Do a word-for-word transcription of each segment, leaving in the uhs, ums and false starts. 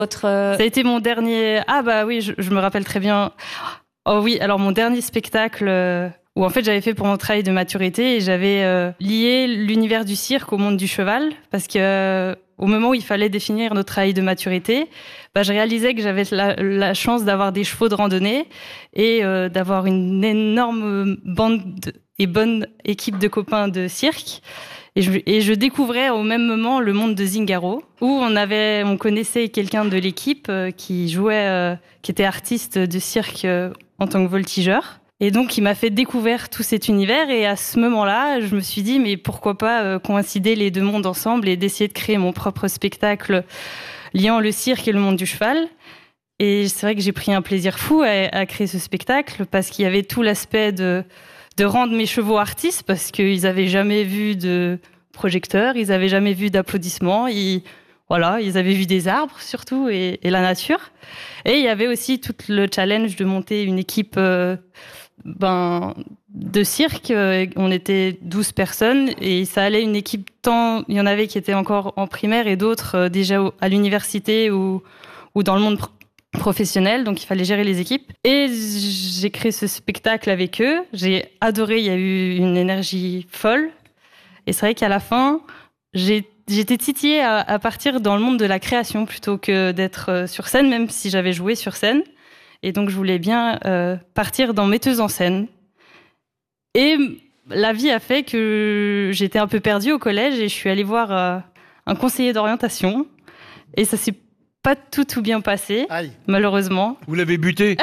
Votre... Ça a été mon dernier... Ah bah oui, je, je me rappelle très bien. Oh oui, alors mon dernier spectacle... Euh... où en fait j'avais fait pour mon travail de maturité et j'avais euh, lié l'univers du cirque au monde du cheval parce que euh, au moment où il fallait définir notre travail de maturité, bah, je réalisais que j'avais la, la chance d'avoir des chevaux de randonnée et euh, d'avoir une énorme bande de, et bonne équipe de copains de cirque. Et je, et je découvrais au même moment le monde de Zingaro, où on avait, on connaissait quelqu'un de l'équipe euh, qui jouait, euh, qui était artiste de cirque euh, en tant que voltigeur. Et donc, il m'a fait découvrir tout cet univers. Et à ce moment-là, je me suis dit, mais pourquoi pas euh, coïncider les deux mondes ensemble et d'essayer de créer mon propre spectacle liant le cirque et le monde du cheval. Et c'est vrai que j'ai pris un plaisir fou à, à créer ce spectacle parce qu'il y avait tout l'aspect de, de rendre mes chevaux artistes parce qu'ils avaient jamais vu de projecteurs, ils avaient jamais vu d'applaudissements. Ils, voilà, ils avaient vu des arbres surtout et, et la nature. Et il y avait aussi tout le challenge de monter une équipe... Euh, Ben, de cirque, on était douze personnes et ça allait une équipe tant, il y en avait qui étaient encore en primaire et d'autres déjà à l'université ou, ou dans le monde professionnel, donc il fallait gérer les équipes. Et j'ai créé ce spectacle avec eux, j'ai adoré, il y a eu une énergie folle. Et c'est vrai qu'à la fin, j'ai, j'étais titillée à, à partir dans le monde de la création plutôt que d'être sur scène, même si j'avais joué sur scène. Et donc, je voulais bien euh, partir dans metteuse en scène. Et la vie a fait que j'étais un peu perdue au collège et je suis allée voir euh, un conseiller d'orientation. Et ça s'est pas tout, tout bien passé, Aïe. malheureusement. Vous l'avez buté.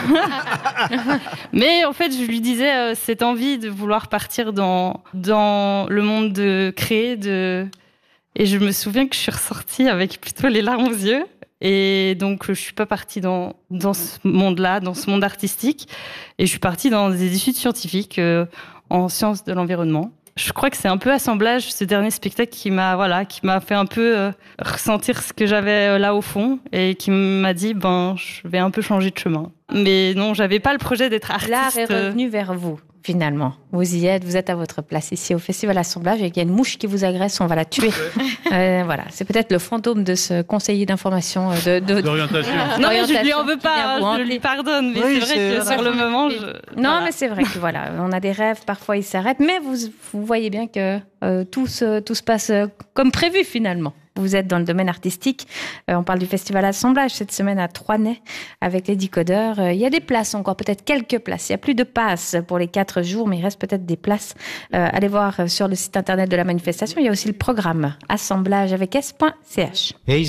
Mais en fait, je lui disais euh, cette envie de vouloir partir dans, dans le monde de créer. De... Et je me souviens que je suis ressortie avec plutôt les larmes aux yeux. Et donc, je suis pas partie dans, dans ce monde-là, dans ce monde artistique. Et je suis partie dans des études scientifiques euh, en sciences de l'environnement. Je crois que c'est un peu assemblage, ce dernier spectacle qui m'a, voilà, qui m'a fait un peu euh, ressentir ce que j'avais euh, là au fond et qui m'a dit, ben, je vais un peu changer de chemin. Mais non, j'avais pas le projet d'être artiste. L'art est revenu vers vous. Finalement, vous y êtes, vous êtes à votre place ici au Festival Assemblage et il y a une mouche qui vous agresse, on va la tuer. euh, voilà, c'est peut-être le fantôme de ce conseiller d'information de, de d'orientation. Non, mais je lui en veux pas, hein, je lui pardonne, mais oui, c'est vrai c'est que sur le moment, je... non, voilà. Mais c'est vrai que voilà, on a des rêves, parfois ils s'arrêtent, mais vous vous voyez bien que euh, tout se tout se passe comme prévu finalement. Vous êtes dans le domaine artistique. Euh, on parle du Festival Assemblage cette semaine à Troisnay avec les décodeurs. Euh, il y a des places encore, peut-être quelques places. Il n'y a plus de passes pour les quatre jours, mais il reste peut-être des places. Euh, allez voir sur le site internet de la manifestation. Il y a aussi le programme assemblage avec s point c h.